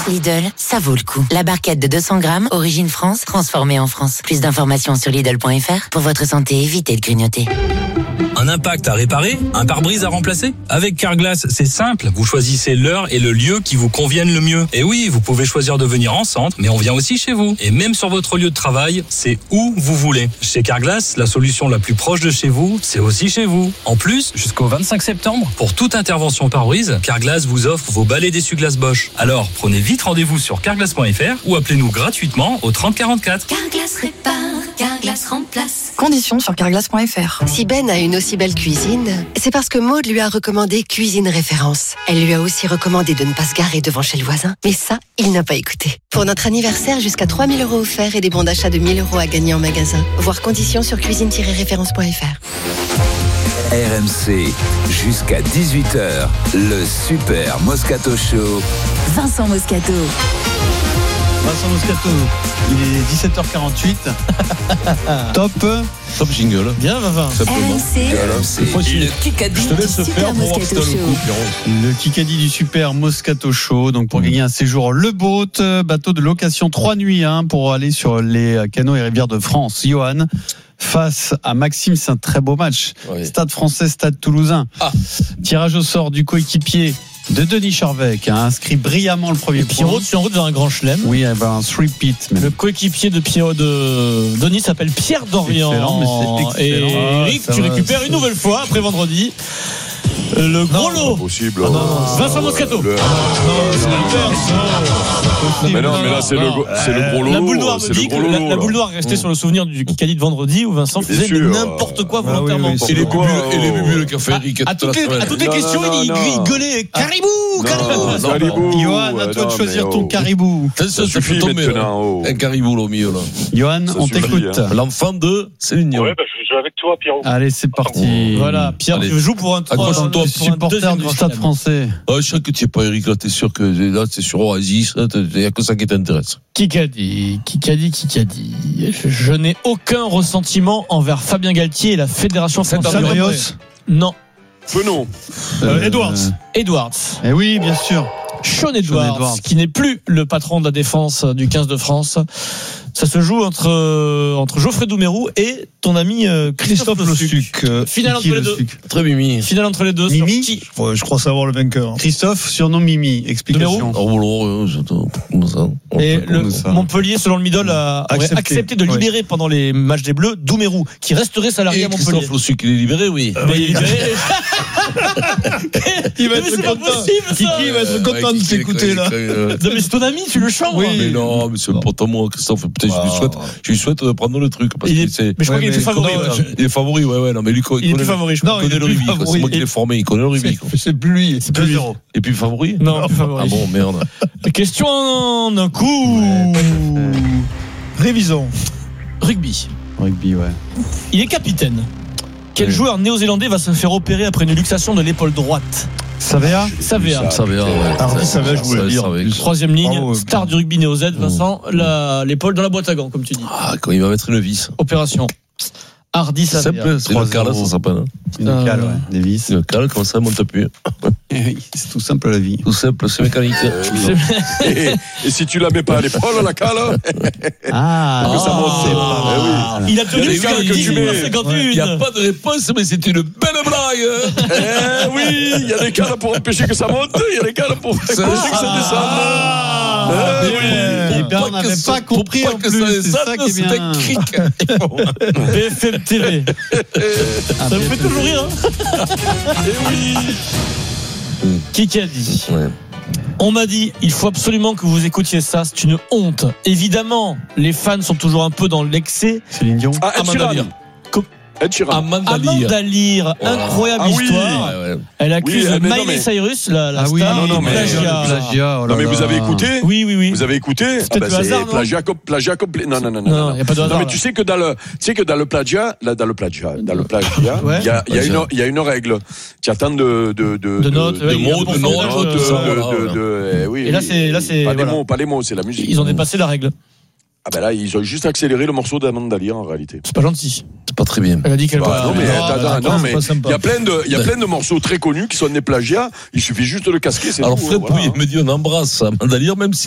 Lidl, ça vaut le coup. La barquette de 200 grammes, origine France, transformée en France. Plus d'informations sur Lidl.fr. Pour votre santé, évitez de grignoter. Un impact à réparer? Un pare-brise à remplacer? Avec Carglass, c'est simple. Vous choisissez l'heure et le lieu qui vous conviennent le mieux. Et oui, vous pouvez choisir de venir en centre, mais on vient aussi chez vous. Et même sur votre lieu de travail, c'est où vous voulez. Chez Carglass, la solution la plus proche de chez vous, c'est aussi chez vous. En plus, jusqu'au 25 septembre, pour toute intervention pare-brise, Carglass vous offre vos balais d'essuie-glace Bosch. Alors, prenez vite rendez-vous sur carglass.fr ou appelez-nous gratuitement au 30 44. Carglass répare, Carglass remplace. Conditions sur carglass.fr. Si Ben a une aussi belle cuisine, c'est parce que Maud lui a recommandé Cuisine Référence. Elle lui a aussi recommandé de ne pas se garer devant chez le voisin. Mais ça, il n'a pas écouté. Pour notre anniversaire, jusqu'à 3 000 € offerts et des bons d'achat de 1 000 € à gagner en magasin. Voir conditions sur cuisine-référence.fr. RMC, jusqu'à 18h, le Super Moscato Show. Vincent Moscato. Vincent Moscato, il est 17h48. Top jingle. Bien, Vavin. RMC. Le Kikadi. Je te laisse faire pour voir si t'as le coup, Pierrot. Le Kikadi du Super Moscato Show. Donc, pour gagner un séjour Le Boat, bateau de location 3 nuits, pour aller sur les canaux et rivières de France. Johan, face à Maxime, c'est un très beau match. Oui. Stade Français, Stade Toulousain. Tirage au sort du coéquipier de Denis Charvet, qui a inscrit brillamment le premier point. Pierrot, tu es en route vers un grand chelem. Oui, il va un three-peat. Le coéquipier de Pierrot de Denis s'appelle Pierre Dorian. Excellent. Et Eric, tu récupères une nouvelle fois après vendredi. Le gros lot. Possible. Vincent Moscato. Mais là c'est le gros lot. La boule noire me dit que la boule noire restait sur le souvenir du Kikadi de vendredi où Vincent faisait n'importe quoi volontairement. Et les bubus, le café Eric. À toutes les questions, il gueulait Caribou. Johan, à toi de choisir ton caribou. Ça suffit maintenant. Un caribou là au milieu là. Johan, on t'écoute. L'enfant de Céline Dion. Ouais, je joue avec toi, Pierrot. Allez, c'est parti. Voilà, Pierre, tu joues pour un supporter du Stade Français. Je sais que tu n'es pas Eric, là, t'es sûr que là, c'est sur Oasis, il n'y a que ça qui t'intéresse. Kikadi. Je n'ai aucun ressentiment envers Fabien Galtier et la Fédération française. Non. Penon. Edwards. Eh oui, bien sûr. Sean Edwards, qui n'est plus le patron de la défense du 15 de France. Ça se joue entre Geoffrey Doumerou et ton ami Christophe Lossuc. Finale entre les deux. Très Mimi. Finale entre les deux. Mimi. Je crois savoir le vainqueur. Christophe, surnom Mimi. Explication. Et Montpellier, selon le Middle, a accepté de libérer pendant les matchs des Bleus Doumerou, qui resterait salarié à Montpellier. Christophe Lossuc, il est libéré, oui. Mais il est libéré. Il va être content. Kiki va être content de t'écouter là. Non mais c'est ton ami, tu le chantes. Oui. Mais non, mais c'est pas ton mot, Christophe. Peut-être je lui souhaite de prendre le truc. Parce mais je crois qu'il est favori. Il est favori, ouais. Non, mais lui, il est plus favori. Il connaît le rugby. C'est moi qui l'ai formé. Il connaît le rugby. C'est plus lui. C'est 2-0. Et puis favori? Non, plus favori. Ah bon, merde. Question en un coup. Révisons. Rugby, ouais. Il est capitaine. Quel joueur néo-zélandais va se faire opérer après une luxation de l'épaule droite? Savea, ouais. Hardy Savea, je voulais dire. Troisième ligne, star du rugby néo-Z, Vincent, l'épaule dans la boîte à gants, comme tu dis. Quand il va mettre une vis. Opération. Hardy Savea. C'est le cale, ça s'appelle. Une cale, ouais. Des vis. Une cale, comme ça, monte plus. C'est tout simple la vie. Tout simple, c'est mécanique. Et si tu la mets pas à l'épaule, la cale, que ça monte. Il a tenu jusqu'à 18h51. Il n'y a pas de réponse, mais c'est une belle blague. Oui, il y a des cales pour empêcher que ça monte, il y a des cales pour empêcher que ça descende. Et bien, on n'avait pas compris en plus. C'est ça qui est bien. BFM TV. Ça vous fait toujours rire, Qui a dit? On m'a dit, il faut absolument que vous écoutiez ça, c'est une honte. Évidemment, les fans sont toujours un peu dans l'excès. Céline Dion. Amanda Lear, incroyable histoire. Elle accuse Miley Cyrus, la star, de plagiat. Non mais vous avez écouté? Oui. Vous avez écouté? C'est peut-être le hasard, non? Plagiat complet. Non. Non, il y a pas de hasard. Non mais tu sais que dans le plagiat, il y a une règle. Tu attends de mots, et là c'est pas les mots, c'est la musique. Ils ont dépassé la règle. Ah ben là, ils ont juste accéléré le morceau d'Amanda Lear en réalité. C'est pas gentil. C'est pas très bien. Elle a dit qu'elle va. Non mais il y a plein de morceaux très connus qui sont des plagiats. Il suffit juste de le casquer. Alors Fred Pouillet me dit on embrasse Amanda Lear même si